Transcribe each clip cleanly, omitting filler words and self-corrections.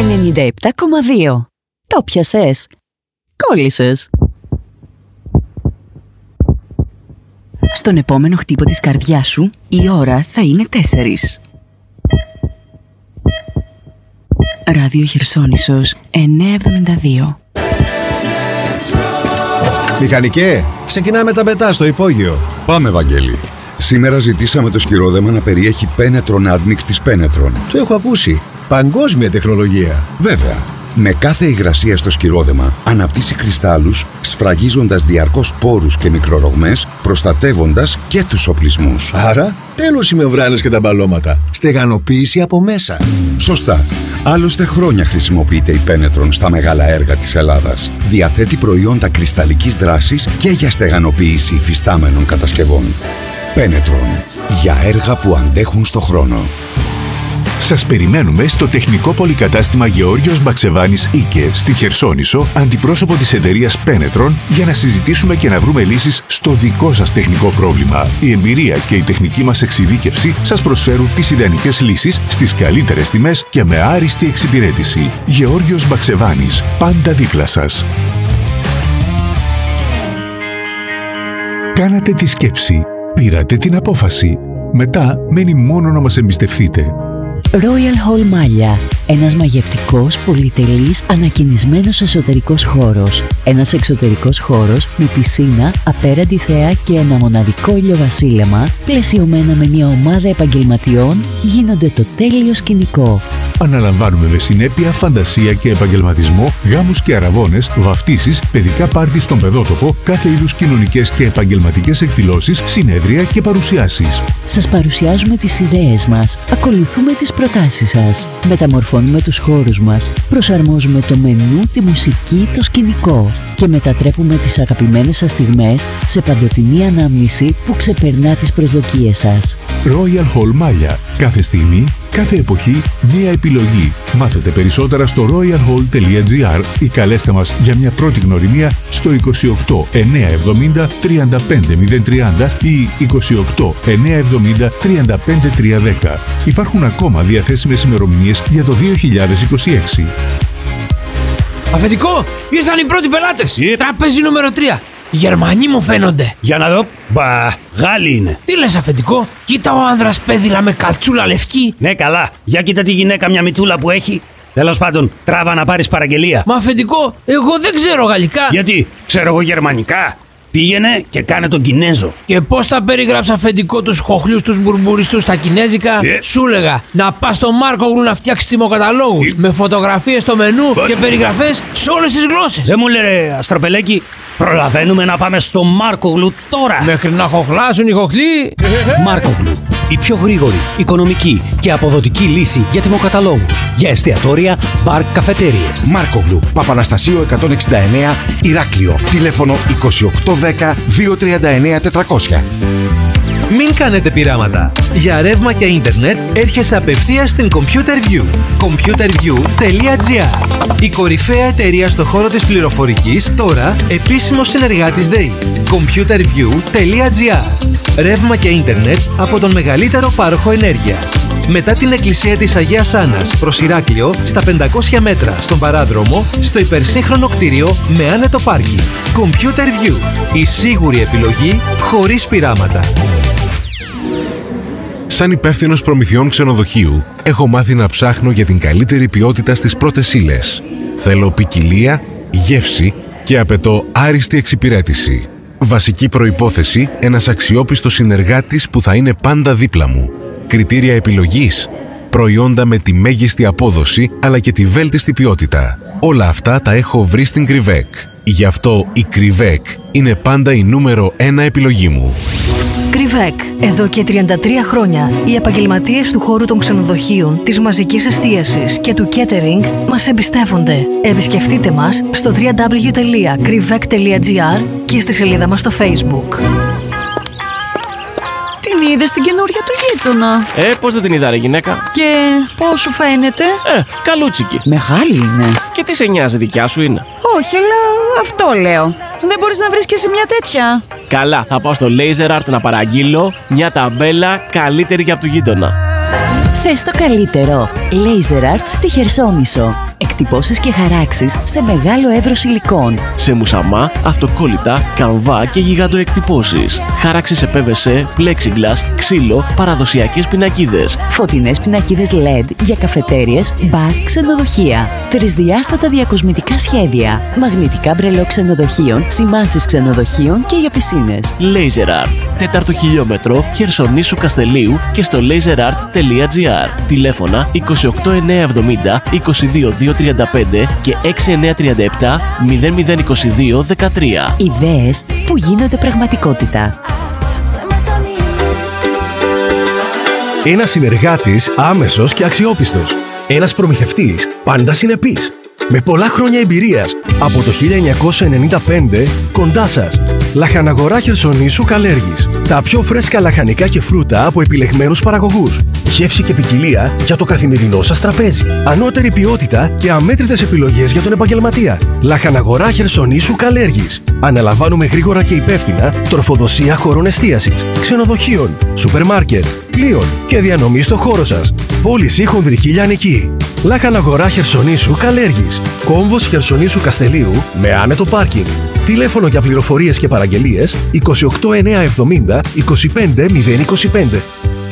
97,2. Το πιασες. Κόλλησες. Στον επόμενο χτύπο της καρδιάς σου, η ώρα θα είναι 4. Ράδιο Χερσόνησος 972. Μηχανικέ, ξεκινάμε τα πετά στο υπόγειο. Πάμε, Βαγγέλη. Σήμερα ζητήσαμε το σκυρόδεμα να περιέχει Penetron Admix της Penetron. Το έχω ακούσει. Παγκόσμια τεχνολογία. Βέβαια. Με κάθε υγρασία στο σκυρόδεμα αναπτύσσει κρυστάλλους, σφραγίζοντας διαρκώς πόρους και μικρορογμές, προστατεύοντας και τους οπλισμούς. Άρα, τέλος οι μεμβράνες και τα μπαλώματα. Στεγανοποίηση από μέσα. Σωστά. Άλλωστε χρόνια χρησιμοποιείται η Penetron στα μεγάλα έργα της Ελλάδας. Διαθέτει προϊόντα κρυσταλλικής δράσης και για στεγανοποίηση υφιστάμενων κατασκευών. Penetron. Για έργα που αντέχουν στο χρόνο. Σας περιμένουμε στο τεχνικό πολυκατάστημα Γεώργιος Μπαξεβάνης Ίκε στη Χερσόνησο, αντιπρόσωπο της εταιρείας Penetron, για να συζητήσουμε και να βρούμε λύσεις στο δικό σας τεχνικό πρόβλημα. Η εμπειρία και η τεχνική μας εξειδίκευση σας προσφέρουν τις ιδανικές λύσεις στις καλύτερες τιμές και με άριστη εξυπηρέτηση. Γεώργιος Μπαξεβάνης, πάντα δίπλα σας. Κάνατε τη σκέψη, πήρατε την απόφαση. Μετά μένει μόνο να μας εμπιστευτείτε. Royal Hall Μάλια. Ένας μαγευτικός, πολυτελής, ανακαινισμένος εσωτερικός χώρος. Ένας εξωτερικός χώρος με πισίνα, απέραντη θέα και ένα μοναδικό ηλιοβασίλεμα, πλαισιωμένα με μια ομάδα επαγγελματιών, γίνονται το τέλειο σκηνικό. Αναλαμβάνουμε με συνέπεια, φαντασία και επαγγελματισμό γάμους και αραβώνες, βαφτίσεις, παιδικά πάρτι στον παιδότοπο, κάθε είδους κοινωνικές και επαγγελματικές εκδηλώσεις, συνέδρια και παρουσιάσεις. Σας παρουσιάζουμε τις ιδέες μας, ακολουθούμε τις προτάσεις σας, μεταμορφώνουμε τους χώρους μας, προσαρμόζουμε το μενού, τη μουσική, το σκηνικό και μετατρέπουμε τις αγαπημένες σας στιγμές σε παντοτινή ανάμνηση που ξεπερνά τις προσδοκίες σας. Royal Hall Μάλια. Κάθε στιγμή, κάθε εποχή, μία επιλογή. Μάθετε περισσότερα στο royalhall.gr ή καλέστε μας για μια πρώτη γνωριμία στο 28 970 35 030 ή 28 970 35 310. Υπάρχουν ακόμα διαθέσιμες ημερομηνίες για το 2026. Αφεντικό, ήρθαν οι πρώτοι πελάτες. Τραπέζι νούμερο 3. Οι Γερμανοί μου φαίνονται. Για να δω. Μπα, Γάλλοι είναι. Τι λες, αφεντικό? Κοίτα ο άνδρας πέδιλα με καλτσούλα λευκή. Ναι, καλά. Για κοίτα τη γυναίκα, μια μητούλα που έχει. Τέλος πάντων, τράβα να πάρεις παραγγελία. Μα αφεντικό, εγώ δεν ξέρω γαλλικά. Γιατί, ξέρω εγώ γερμανικά. Πήγαινε και κάνε τον Κινέζο. Και πώς θα περιγράψει, αφεντικό, τους χοχλιούς τους μπουρμπουριστούς στα κινέζικα? Σου έλεγα να πας στο Μάρκογλου να φτιάξεις τιμοκαταλόγους με φωτογραφίες στο μενού και περιγραφές σε όλες τις γλώσσες. Δεν μου λέει, Αστροπελέκη, προλαβαίνουμε να πάμε στο Μάρκογλου τώρα. Μέχρι να χοχλάσουν οι χοχλοί. Μάρκογλου. Η πιο γρήγορη, οικονομική και αποδοτική λύση για τιμοκαταλόγους. Για εστιατόρια, μπαρ, καφετέριες. Μάρκογλου, Παπαναστασίου 169, Ηράκλειο. Τηλέφωνο 2810 239 400. Μην κάνετε πειράματα. Για ρεύμα και ίντερνετ έρχεσαι απευθείας στην ComputerView. ComputerView.gr. Η κορυφαία εταιρεία στο χώρο της πληροφορικής, τώρα επίσημος συνεργάτης ΔΕΗ. ComputerView.gr. Ρεύμα και ίντερνετ από τον μεγαλύτερο πάροχο ενέργειας. Μετά την εκκλησία της Αγίας Άννας προς Ηράκλειο, στα 500 μέτρα στον παράδρομο, στο υπερσύγχρονο κτίριο με άνετο πάρκινγκ. ComputerView. Η σίγουρη επιλογή χωρίς πειράματα. Σαν υπεύθυνος προμηθειών ξενοδοχείου, έχω μάθει να ψάχνω για την καλύτερη ποιότητα στις πρώτες ύλες. Θέλω ποικιλία, γεύση και απαιτώ άριστη εξυπηρέτηση. Βασική προϋπόθεση, ένας αξιόπιστος συνεργάτης που θα είναι πάντα δίπλα μου. Κριτήρια επιλογής, προϊόντα με τη μέγιστη απόδοση αλλά και τη βέλτιστη ποιότητα. Όλα αυτά τα έχω βρει στην Κρυβέκ. Γι' αυτό η Κρυβέκ είναι πάντα η νούμερο 1 επιλογή μου. Κρυβέκ. Εδώ και 33 χρόνια οι επαγγελματίες του χώρου των ξενοδοχείων, της μαζικής εστίασης και του catering μας εμπιστεύονται. Επισκεφτείτε μας στο www.krivek.gr και στη σελίδα μας στο Facebook. Την είδες την καινούργια του γείτονα? Πώς δεν την είδα, ρε γυναίκα? Και πώς σου φαίνεται? Καλούτσικη. Μεγάλη είναι. Και τι σε νοιάζει, δικιά σου είναι? Όχι, αλλά αυτό λέω. Δεν μπορείς να βρεις και σε μια τέτοια? Καλά, θα πάω στο Laser Art να παραγγείλω μια ταμπέλα καλύτερη και από του γείτονα. Θες το καλύτερο. Laser Art στη Χερσόνησο. Εκτυπώσεις και χαράξεις σε μεγάλο εύρος υλικών. Σε μουσαμά, αυτοκόλλητα, καμβά και γιγαντοεκτυπώσεις. Χάραξη σε PVC, plexiglass, ξύλο, παραδοσιακές πινακίδες. Φωτεινές πινακίδες LED για καφετέριες, μπαρ, ξενοδοχεία. Τρισδιάστατα διακοσμητικά σχέδια. Μαγνητικά μπρελό ξενοδοχείων, σημάνσεις ξενοδοχείων και για πισίνες. Laser Art. 4ο χιλιόμετρο, Χερσονήσου Καστελίου και στο laserart.gr. Τηλέφωνα 28970 22235 και 6937 002213. Ιδέες που γίνονται πραγματικότητα. Ένας συνεργάτης άμεσος και αξιόπιστος. Ένας προμηθευτής πάντα συνεπής. Με πολλά χρόνια εμπειρίας. Από το 1995 κοντά σας. Λαχαναγορά Χερσονήσου Καλέργης. Τα πιο φρέσκα λαχανικά και φρούτα από επιλεγμένους παραγωγούς. Γεύση και ποικιλία για το καθημερινό σας τραπέζι. Ανώτερη ποιότητα και αμέτρητες επιλογές για τον επαγγελματία. Λαχαναγορά Χερσονήσου Καλέργης. Αναλαμβάνουμε γρήγορα και υπεύθυνα τροφοδοσία χωρών εστίασης, ξενοδοχείων, σούπερ μάρκετ, πλοίων και διανομή στο χώρο σας. Πώληση χονδρική λιανική. Λαχαναγορά Χερσονήσου Καλέργης. Κόμβος Χερσονήσου Καστελίου με άνετο πάρκινγκ. Τηλέφωνο για πληροφορίες και παραγγελίες 28970 25025.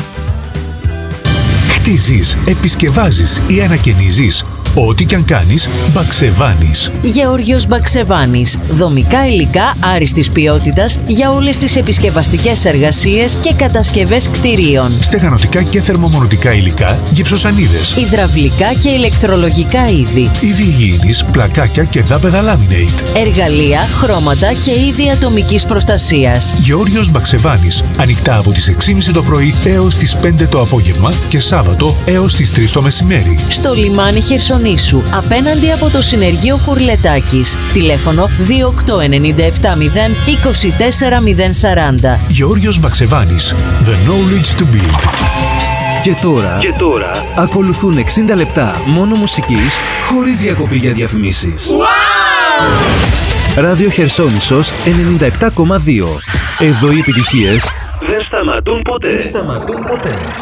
Χτίζεις, επισκευάζεις ή ανακαινίζεις. Ό,τι κι αν κάνεις, Μπαξεβάνης. Γεώργιος Μπαξεβάνης. Δομικά υλικά άριστης ποιότητας για όλες τις επισκευαστικές εργασίες και κατασκευές κτηρίων. Στεγανοτικά και θερμομονωτικά υλικά, γυψοσανίδες. Υδραυλικά και ηλεκτρολογικά είδη. Είδη υγιεινής, πλακάκια και δάπεδα laminate. Εργαλεία, χρώματα και είδη ατομικής προστασίας. Γεώργιος Μπαξεβάνης. Ανοιχτά από τις 6.30 το πρωί έως τις 5 το απόγευμα και Σάββατο έως τις 3 το μεσημέρι. Στο λιμάνι Χερσονήσου, απέναντι από το συνεργείο Κουρλετάκης. Τηλέφωνο 28970 24040. Γεώργιος Μπαξεβάνης. The knowledge to build. Και τώρα ακολουθούν 60 λεπτά μόνο μουσικής χωρίς διακοπή για διαφημίσεις. Ράδιο Χερσόνησος 97,2. Εδώ οι επιτυχίες δεν σταματούν ποτέ.